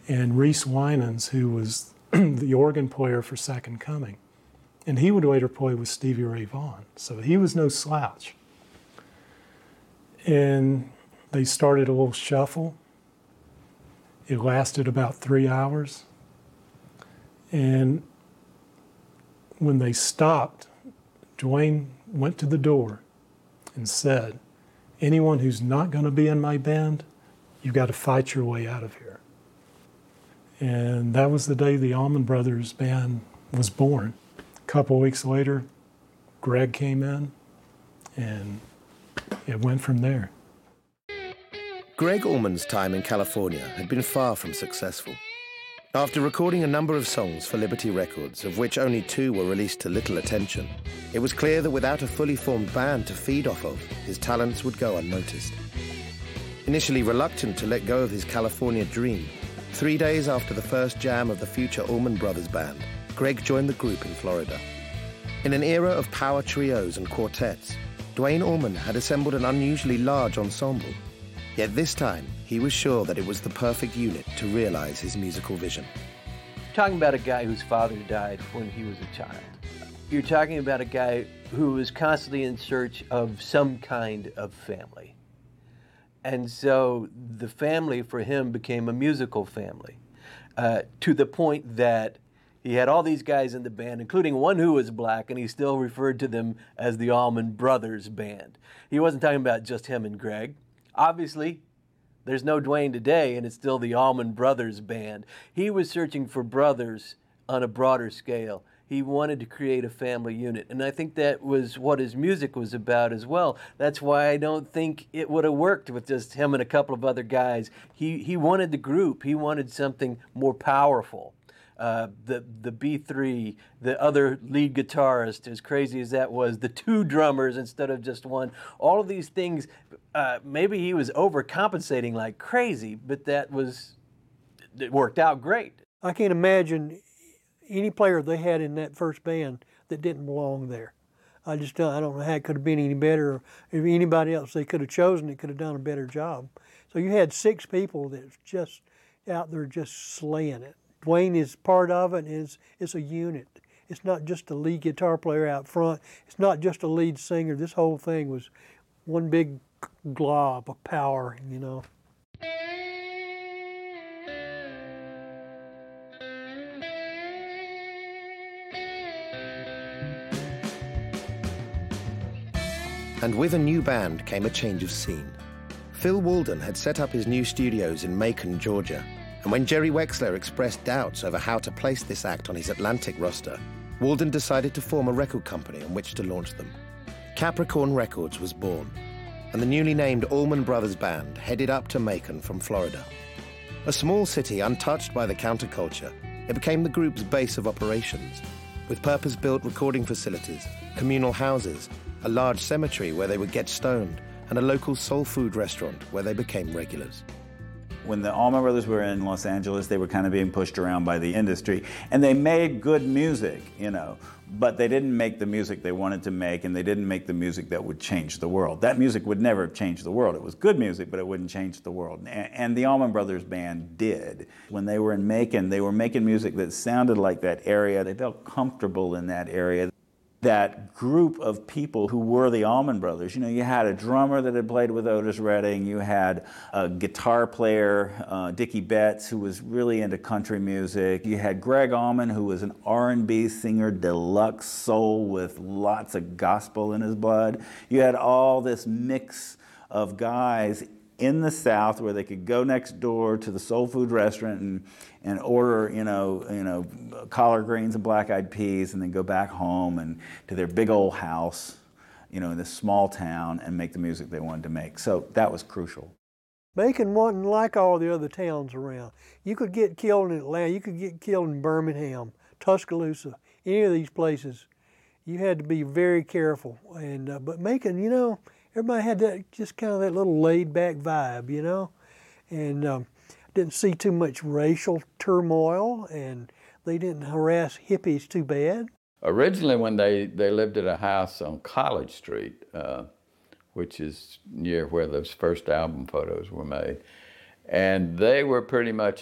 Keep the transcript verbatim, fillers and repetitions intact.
and Reese Winans, who was the organ player for Second Coming. And he would later play with Stevie Ray Vaughan, so he was no slouch. And they started a little shuffle. It lasted about three hours. And when they stopped, Duane went to the door and said, anyone who's not going to be in my band, you've got to fight your way out of here. And that was the day the Allman Brothers Band was born. A couple weeks later, Greg came in, and it went from there. Gregg Allman's time in California had been far from successful. After recording a number of songs for Liberty Records, of which only two were released to little attention, it was clear that without a fully formed band to feed off of, his talents would go unnoticed. Initially reluctant to let go of his California dream, three days after the first jam of the future Allman Brothers Band, Gregg joined the group in Florida. In an era of power trios and quartets, Duane Allman had assembled an unusually large ensemble. Yet this time, he was sure that it was the perfect unit to realize his musical vision. You're talking about a guy whose father died when he was a child. You're talking about a guy who was constantly in search of some kind of family. And so the family for him became a musical family, uh, to the point that he had all these guys in the band, including one who was black, and he still referred to them as the Allman Brothers Band. He wasn't talking about just him and Greg. Obviously, there's no Duane today, and it's still the Allman Brothers Band. He was searching for brothers on a broader scale. He wanted to create a family unit, and I think that was what his music was about as well. That's why I don't think it would have worked with just him and a couple of other guys. He, he wanted the group. He wanted something more powerful. Uh, the the B three, the other lead guitarist, as crazy as that was, the two drummers instead of just one, all of these things, uh, maybe he was overcompensating like crazy, but that was, it worked out great. I can't imagine any player they had in that first band that didn't belong there. I just don't, I don't know how it could have been any better, or if anybody else they could have chosen, it could have done a better job. So you had six people that's just out there just slaying it. Duane is part of it, and it's, it's a unit. It's not just a lead guitar player out front. It's not just a lead singer. This whole thing was one big glob of power, you know. And with a new band came a change of scene. Phil Walden had set up his new studios in Macon, Georgia. And when Jerry Wexler expressed doubts over how to place this act on his Atlantic roster, Walden decided to form a record company on which to launch them. Capricorn Records was born, and the newly named Allman Brothers Band headed up to Macon from Florida. A small city untouched by the counterculture, it became the group's base of operations, with purpose-built recording facilities, communal houses, a large cemetery where they would get stoned, and a local soul food restaurant where they became regulars. When the Allman Brothers were in Los Angeles, they were kind of being pushed around by the industry. And they made good music, you know, but they didn't make the music they wanted to make, and they didn't make the music that would change the world. That music would never have changed the world. It was good music, but it wouldn't change the world. And the Allman Brothers Band did. When they were in Macon, they were making music that sounded like that area. They felt comfortable in that area. That group of people who were the Allman Brothers. You know, you had a drummer that had played with Otis Redding, you had a guitar player, uh, Dickie Betts, who was really into country music. You had Gregg Allman, who was an R and B singer, deluxe soul with lots of gospel in his blood. You had all this mix of guys in the South where they could go next door to the soul food restaurant and, and order, you know, you know, collard greens and black-eyed peas, and then go back home and to their big old house, you know, in this small town, and make the music they wanted to make. So that was crucial. Macon wasn't like all the other towns around. You could get killed in Atlanta, you could get killed in Birmingham, Tuscaloosa, any of these places. You had to be very careful. And uh, but Macon, you know, everybody had that just kind of that little laid-back vibe, you know, and um, didn't see too much racial turmoil, and they didn't harass hippies too bad. Originally, when they, they lived at a house on College Street, uh, which is near where those first album photos were made, and they were pretty much